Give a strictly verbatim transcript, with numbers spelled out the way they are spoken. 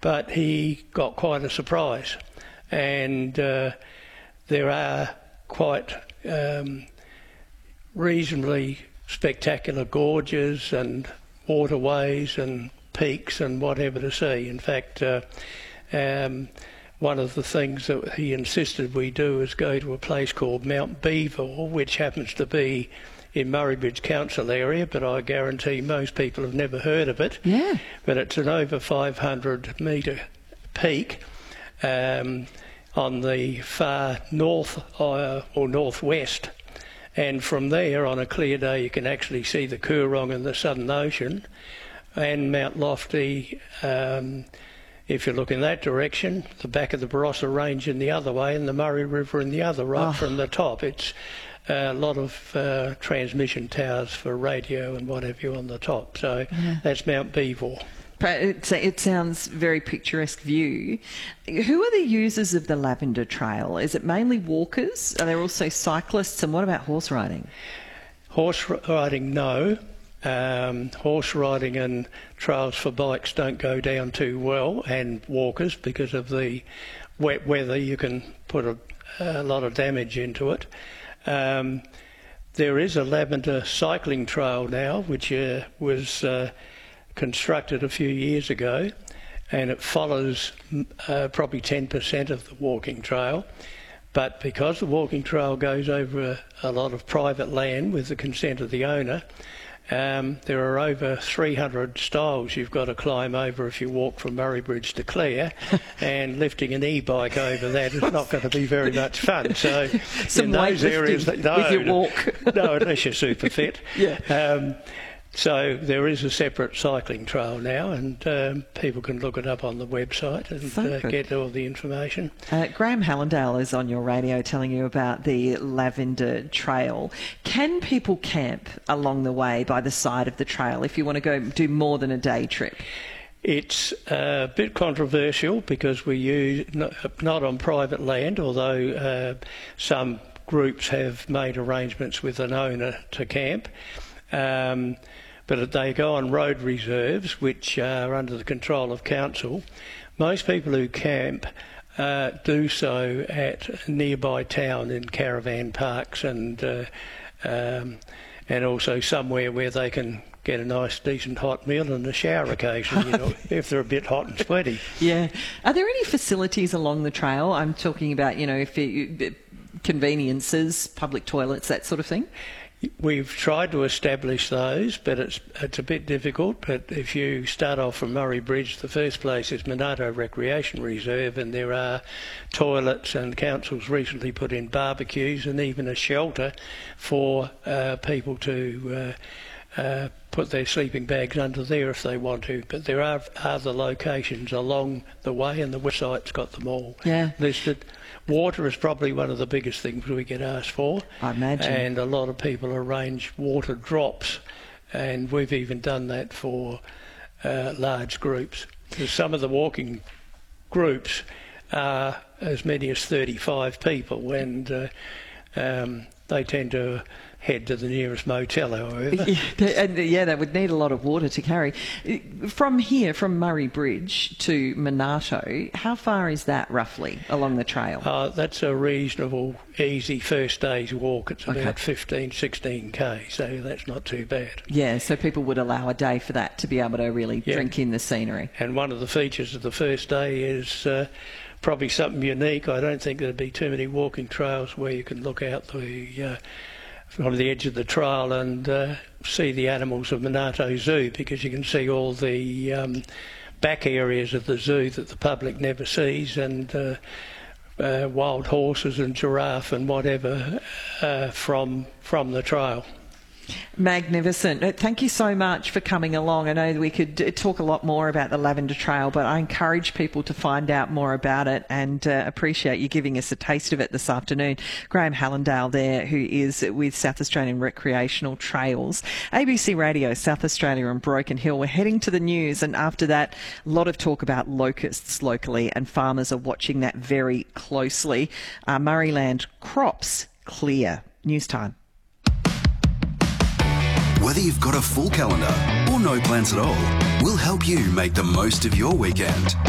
but he got quite a surprise. And uh, there are quite um, reasonably spectacular gorges and waterways and peaks and whatever to see. In fact, uh, um, one of the things that he insisted we do is go to a place called Mount Beevor, which happens to be in Murraybridge Council area, but I guarantee most people have never heard of it. Yeah. But it's an over five hundred metre peak um, on the far north uh, or northwest. And from there, on a clear day, you can actually see the Coorong and the Southern Ocean, and Mount Lofty, um, if you look in that direction, the back of the Barossa Range in the other way, and the Murray River in the other, right oh. from the top. It's a lot of uh, transmission towers for radio and what have you on the top. So yeah. that's Mount Beevor. It, it sounds very picturesque view. Who are the users of the Lavender Trail? Is it mainly walkers? Are there also cyclists? And what about horse riding? Horse riding, no. Um, horse riding and trails for bikes don't go down too well, and walkers, because of the wet weather, you can put a, a lot of damage into it. Um, there is a Lavender cycling trail now, which uh, was uh, constructed a few years ago, and it follows uh, probably ten percent of the walking trail. But because the walking trail goes over a, a lot of private land with the consent of the owner, um, there are over three hundred stiles you've got to climb over if you walk from Murraybridge to Clare, and lifting an e-bike over that is not going to be very much fun. So Some in those areas, that, no, with your walk. no, unless you're super fit. Yeah. Um, So there is a separate cycling trail now, and um, people can look it up on the website and so uh, get all the information. Uh, Graham Hallandale is on your radio telling you about the Lavender Trail. Can people camp along the way by the side of the trail if you want to go do more than a day trip? It's a bit controversial because we use not, not on private land, although uh, some groups have made arrangements with an owner to camp. Um, but they go on road reserves, which are under the control of council. Most people who camp uh, do so at a nearby town in caravan parks, and uh, um, and also somewhere where they can get a nice, decent hot meal and a shower occasionally, you know, if they're a bit hot and sweaty. Yeah. Are there any facilities along the trail? I'm talking about, you know, if it, conveniences, public toilets, that sort of thing. We've tried to establish those, but it's it's a bit difficult. But if you start off from Murraybridge, the first place is Monarto Recreation Reserve, and there are toilets, and council's recently put in barbecues and even a shelter for uh, people to uh, uh, put their sleeping bags under there if they want to. But there are other locations along the way, and the website's got them all yeah. listed. Water is probably one of the biggest things we get asked for. I imagine. And a lot of people arrange water drops, and we've even done that for uh, large groups. Because some of the walking groups are as many as thirty-five people, and uh, um, they tend to head to the nearest motel, however. Yeah, and yeah, that would need a lot of water to carry. From here, from Murraybridge to Monarto, how far is that roughly along the trail? Uh, that's a reasonable, easy first day's walk. It's about okay. fifteen, sixteen k, so that's not too bad. Yeah, so people would allow a day for that to be able to really yeah. drink in the scenery. And one of the features of the first day is uh, probably something unique. I don't think there'd be too many walking trails where you can look out the uh, from the edge of the trail and uh, see the animals of Monarto Zoo, because you can see all the um, back areas of the zoo that the public never sees, and uh, uh, wild horses and giraffe and whatever uh, from from the trail. Magnificent. Thank you so much for coming along. I know we could talk a lot more about the Lavender Trail, but I encourage people to find out more about it, and uh, appreciate you giving us a taste of it this afternoon. Graham Hallandale there, who is with South Australian Recreational Trails. A B C Radio, South Australia and Broken Hill. We're heading to the news, and after that, a lot of talk about locusts locally, and farmers are watching that very closely. Uh, Murrayland crops clear. News time. Whether you've got a full calendar or no plans at all, we'll help you make the most of your weekend.